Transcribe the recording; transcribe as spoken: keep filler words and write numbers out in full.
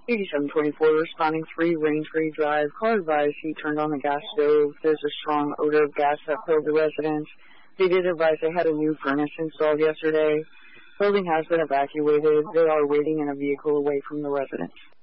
eighty-seven twenty-four, responding three, Raintree Drive. Car advised he turned on the gas stove. There's a strong odor of gas that filled the residence. They did advise they had a new furnace installed yesterday. Building has been evacuated. They are waiting in a vehicle away from the residence.